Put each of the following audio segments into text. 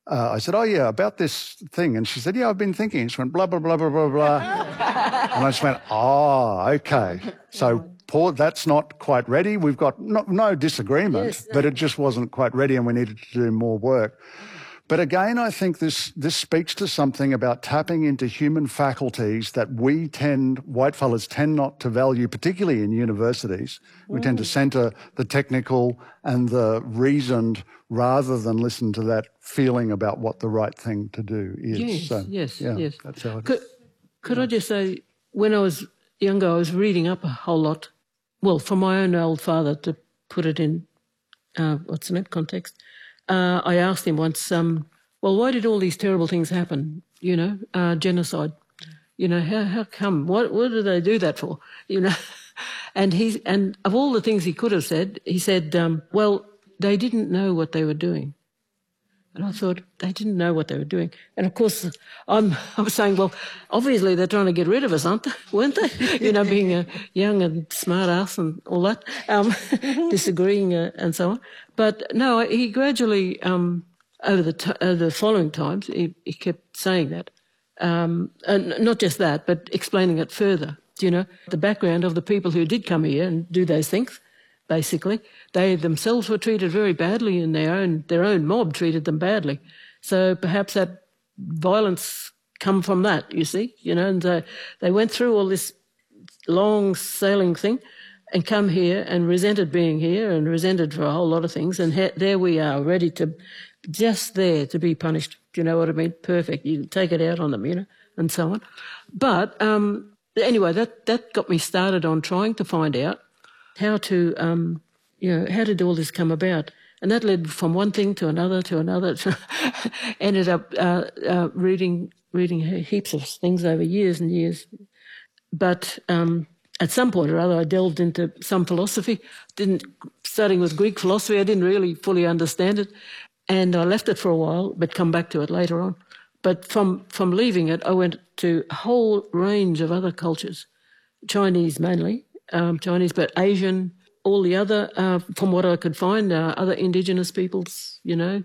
I said, oh, yeah, about this thing. And she said, yeah, I've been thinking. She went, blah, blah, blah, blah, blah, blah. And I just went, oh, okay. So, Paul, that's not quite ready. We've got no disagreement, Yes, no. but it just wasn't quite ready and we needed to do more work. But again, I think this speaks to something about tapping into human faculties that whitefellas tend not to value, particularly in universities. We tend to centre the technical and the reasoned rather than listen to that feeling about what the right thing to do is. Yes, yeah, yes. That's how it Could I just say, when I was younger, I was reading up a whole lot. Well, from my own old father, to put it in, context. I asked him once, well, why did all these terrible things happen, genocide? How come? What do they do that for, And of all the things he could have said, he said, well, they didn't know what they were doing. And I thought, they didn't know what they were doing. And, of course, I was saying, well, obviously they're trying to get rid of us, weren't they? Being a young and smart ass and all that, disagreeing and so on. But, no, he gradually, over the following times, he kept saying that. And not just that, but explaining it further. The background of the people who did come here and do those things, basically, they themselves were treated very badly in their own mob treated them badly. So perhaps that violence come from that, you see, and they went through all this long sailing thing and come here and resented being here and resented for a whole lot of things. And there we are, ready to, just there to be punished. Do you know what I mean? Perfect. You take it out on them, and so on. But anyway, that got me started on trying to find out how to, how did all this come about? And that led from one thing to another. Ended up reading heaps of things over years and years. But at some point or other, I delved into some philosophy. Starting with Greek philosophy, I didn't really fully understand it, and I left it for a while, but come back to it later on. But from leaving it, I went to a whole range of other cultures, Chinese mainly. Chinese, but Asian, all the other, from what I could find, other indigenous peoples,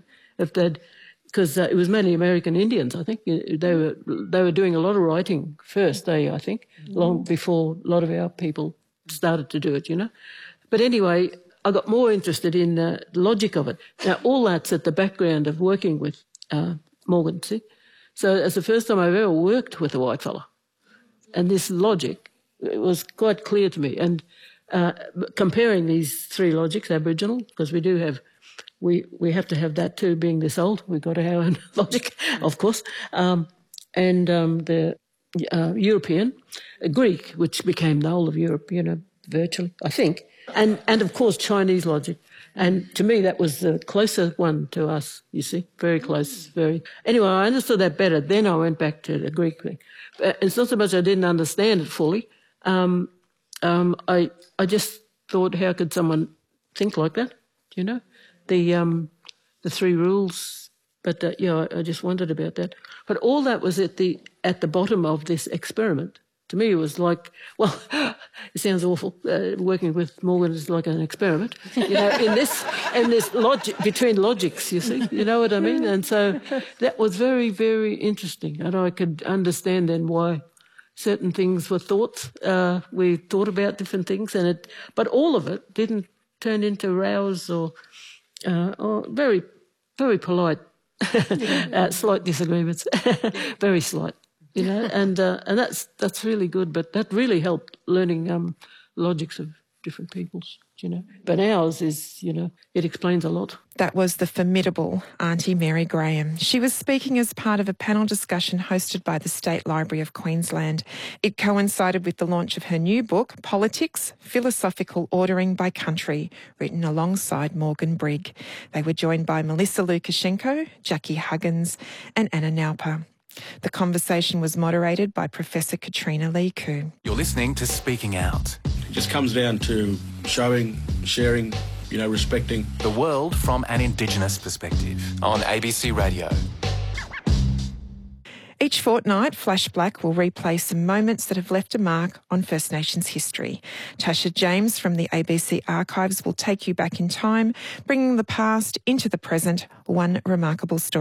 because it was mainly American Indians, I think. They were doing a lot of writing first, I think, long before a lot of our people started to do it, But anyway, I got more interested in the logic of it. Now, all that's at the background of working with Morgan, see? So it's the first time I've ever worked with a white fella. And this logic, it was quite clear to me. And comparing these three logics, Aboriginal, because we do have, we have to have that too, being this old. We've got our own logic, of course. And the European, Greek, which became the whole of Europe, virtually, I think. And of course, Chinese logic. And to me, that was the closer one to us, you see, very close, very... Anyway, I understood that better. Then I went back to the Greek thing. It's not so much I didn't understand it fully. I just thought, how could someone think like that, The three rules. But, I just wondered about that. But all that was at the bottom of this experiment. To me, it was like, well, it sounds awful. Working with Morgan is like an experiment, in this logic, between logics, you see, you know what I mean? And so that was very, very interesting. And I could understand then why certain things were thoughts. We thought about different things, but all of it didn't turn into rows or very, very polite, slight disagreements, very slight. And that's really good. But that really helped learning logics of different peoples, But ours is, it explains a lot. That was the formidable Auntie Mary Graham. She was speaking as part of a panel discussion hosted by the State Library of Queensland. It coincided with the launch of her new book, Politics, Philosophical Ordering by Country, written alongside Morgan Brigg. They were joined by Melissa Lukashenko, Jackie Huggins and Anna Nauper. The conversation was moderated by Professor Katrina Lee Koo. You're listening to Speaking Out. It just comes down to showing, sharing, respecting. The world from an Indigenous perspective on ABC Radio. Each fortnight, Flash Black will replay some moments that have left a mark on First Nations history. Tasha James from the ABC Archives will take you back in time, bringing the past into the present, one remarkable story